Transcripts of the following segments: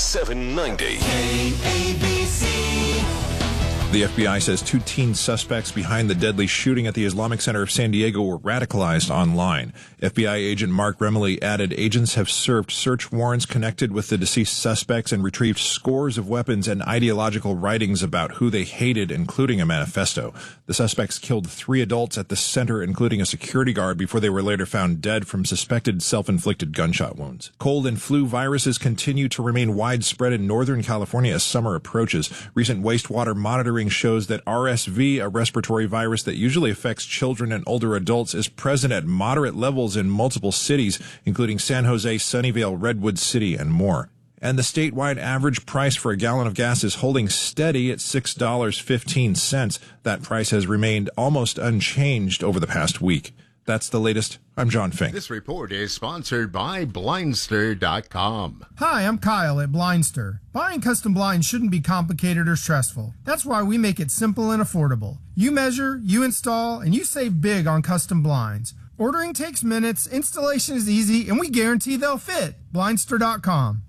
790. KABC. The FBI says 2 teen suspects behind the deadly shooting at the Islamic Center of San Diego were radicalized online. FBI agent Mark Remley added agents have served search warrants connected with the deceased suspects and retrieved scores of weapons and ideological writings about who they hated, including a manifesto. The suspects killed 3 adults at the center, including a security guard, before they were later found dead from suspected self-inflicted gunshot wounds. Cold and flu viruses continue to remain widespread in Northern California as summer approaches. Recent wastewater monitoring shows that RSV, a respiratory virus that usually affects children and older adults, is present at moderate levels in multiple cities, including San Jose, Sunnyvale, Redwood City, and more. And the statewide average price for a gallon of gas is holding steady at $6.15. That price has remained almost unchanged over the past week. That's the latest. I'm John Fink. This report is sponsored by Blindster.com. Hi, I'm Kyle at Blindster. Buying custom blinds shouldn't be complicated or stressful. That's why we make it simple and affordable. You measure, you install, and you save big on custom blinds. Ordering takes minutes, installation is easy, and we guarantee they'll fit. Blindster.com.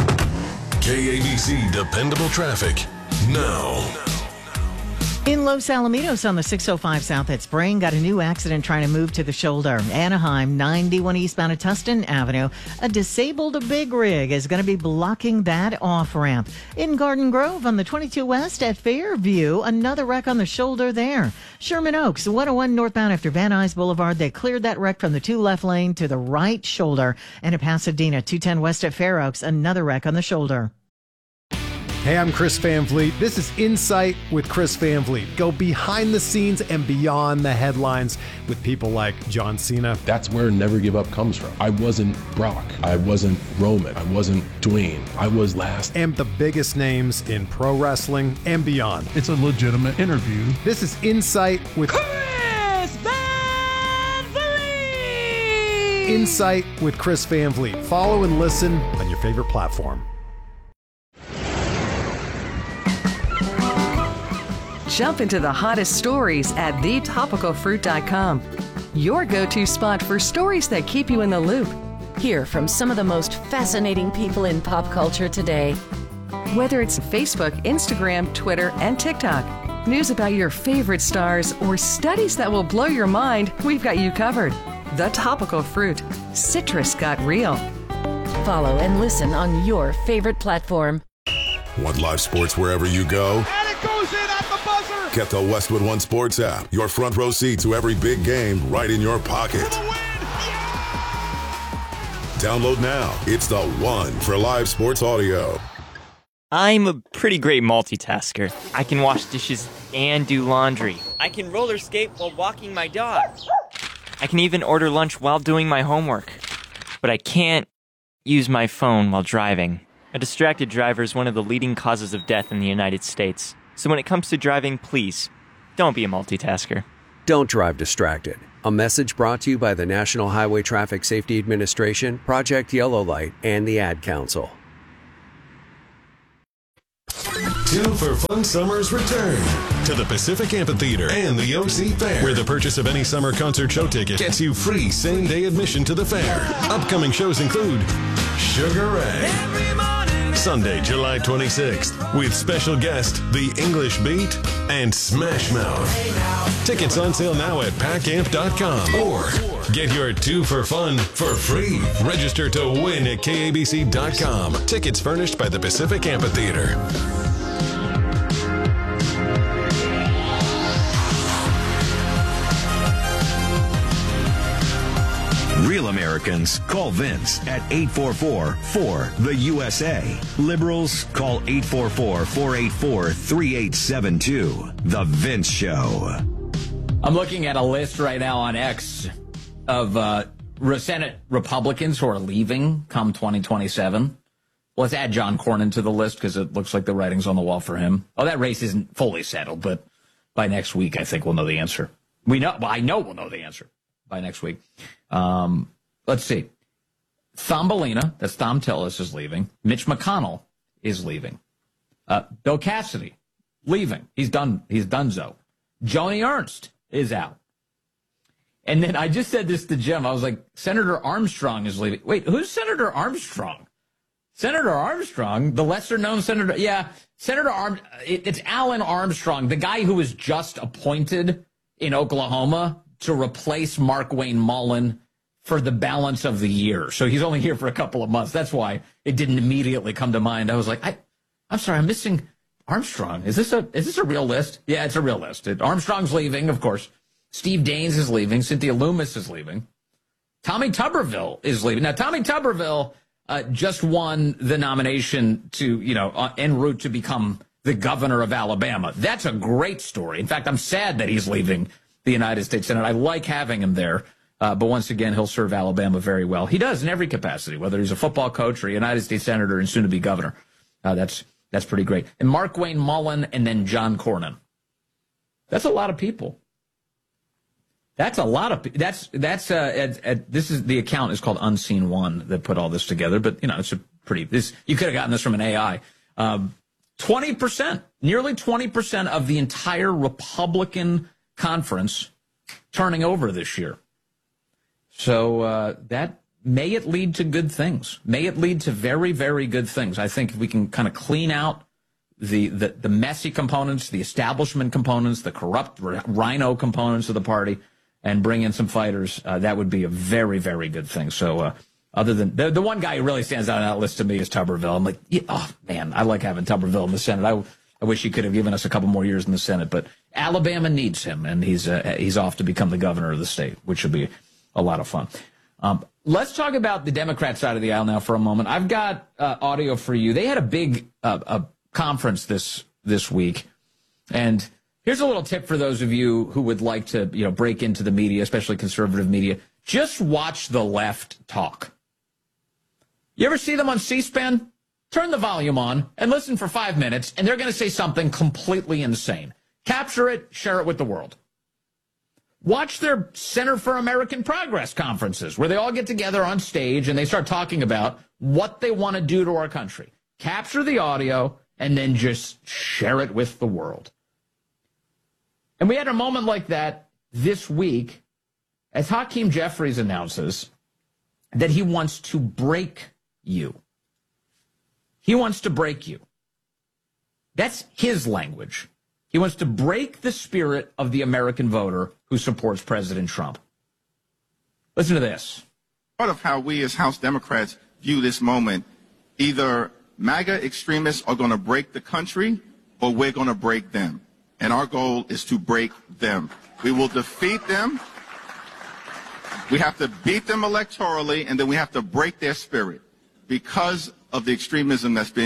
KABC Dependable Traffic now. In Los Alamitos on the 605 South at Spring, got a new accident trying to move to the shoulder. Anaheim, 91 eastbound at Tustin Avenue. A disabled big rig is going to be blocking that off-ramp. In Garden Grove on the 22 West at Fairview, another wreck on the shoulder there. Sherman Oaks, 101 northbound after Van Nuys Boulevard. They cleared that wreck from the 2 left lane to the right shoulder. And at Pasadena, 210 West at Fair Oaks, another wreck on the shoulder. Hey, I'm Chris Van Vliet. This is Insight with Chris Van Vliet. Go behind the scenes and beyond the headlines with people like John Cena. That's where Never Give Up comes from. I wasn't Brock. I wasn't Roman. I wasn't Dwayne. I was last. And the biggest names in pro wrestling and beyond. It's a legitimate interview. This is Insight with Chris Van Vliet. Insight with Chris Van Vliet. Follow and listen on your favorite platform. Jump into the hottest stories at thetopicalfruit.com. Your go-to spot for stories that keep you in the loop. Hear from some of the most fascinating people in pop culture today. Whether it's Facebook, Instagram, Twitter, and TikTok, news about your favorite stars, or studies that will blow your mind, we've got you covered. The Topical Fruit. Citrus got real. Follow and listen on your favorite platform. Want live sports wherever you go? And it goes in at the buzzer. Get the Westwood One Sports app. Your front row seat to every big game right in your pocket. Download now. It's the one for live sports audio. I'm a pretty great multitasker. I can wash dishes and do laundry. I can roller skate while walking my dog. I can even order lunch while doing my homework. But I can't use my phone while driving. A distracted driver is one of the leading causes of death in the United States. So when it comes to driving, please, don't be a multitasker. Don't drive distracted. A message brought to you by the National Highway Traffic Safety Administration, Project Yellow Light, and the Ad Council. 2 for Fun Summers return to the Pacific Amphitheater and the OC Fair, where the purchase of any summer concert show ticket gets you free same-day admission to the fair. Upcoming shows include Sugar Ray, Sunday, July 26th, with special guest The English Beat and Smash Mouth. Tickets on sale now at packamp.com or get your 2 for Fun for free. Register to win at kabc.com. Tickets furnished by the Pacific Amphitheater. Real Americans call Vince at 844-4-THE-USA. Liberals call 844-484-3872. The Vince Show. I'm looking at a list right now on X of Senate Republicans who are leaving come 2027. Let's add John Cornyn to the list because it looks like the writing's on the wall for him. Oh, that race isn't fully settled, but by next week, I think we'll know the answer. I know we'll know the answer by next week. Let's see. Thumbelina, that's Thom Tillis, is leaving. Mitch McConnell is leaving. Bill Cassidy, leaving. He's done so. Joni Ernst is out. And then I just said this to Jim. I was like, Senator Armstrong is leaving. Wait, who's Senator Armstrong? Senator Armstrong, the lesser-known senator. Yeah, it's Alan Armstrong, the guy who was just appointed in Oklahoma to replace Markwayne Mullin for the balance of the year. So he's only here for a couple of months. That's why it didn't immediately come to mind. I was like, I'm sorry, I'm missing Armstrong. Is this a real list? Yeah, it's a real list. Armstrong's leaving, of course. Steve Daines is leaving. Cynthia Loomis is leaving. Tommy Tuberville is leaving. Now, Tommy Tuberville just won the nomination to, en route to become the governor of Alabama. That's a great story. In fact, I'm sad that he's leaving the United States Senate. I like having him there. But once again, he'll serve Alabama very well. He does in every capacity, whether he's a football coach or a United States Senator and soon to be governor. That's pretty great. And Markwayne Mullin and then John Cornyn. That's a lot of people. That's a lot of this is the account is called Unseen One that put all this together. But it's a you could have gotten this from an AI. 20%, nearly 20% of the entire Republican conference turning over this year. So may it lead to good things. May it lead to very, very good things. I think if we can kind of clean out the messy components, the establishment components, the corrupt rhino components of the party, and bring in some fighters, that would be a very, very good thing. So other than the one guy who really stands out on that list to me is Tuberville. I'm like, oh, man, I like having Tuberville in the Senate. I wish he could have given us a couple more years in the Senate. But Alabama needs him, and he's off to become the governor of the state, which will be a lot of fun. Let's talk about the Democrat side of the aisle now for a moment. I've got audio for you. They had a big conference this week, and here's a little tip for those of you who would like to break into the media, especially conservative media. Just watch the left talk. You ever see them on C-SPAN? Turn the volume on and listen for 5 minutes, and they're going to say something completely insane. Capture it, share it with the world. Watch their Center for American Progress conferences where they all get together on stage and they start talking about what they want to do to our country. Capture the audio and then just share it with the world. And we had a moment like that this week as Hakeem Jeffries announces that he wants to break you. He wants to break you. That's his language. He wants to break the spirit of the American voter who supports President Trump. Listen to this. Part of how we as House Democrats view this moment, either MAGA extremists are going to break the country or we're going to break them. And our goal is to break them. We will defeat them. We have to beat them electorally, and then we have to break their spirit because of the extremism that's being